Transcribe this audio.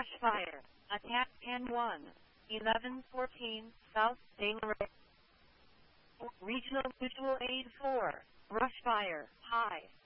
Rushfire. Attack 10-1. 11-14, South De La Rey. Regional Mutual Aid 4. Rushfire. High.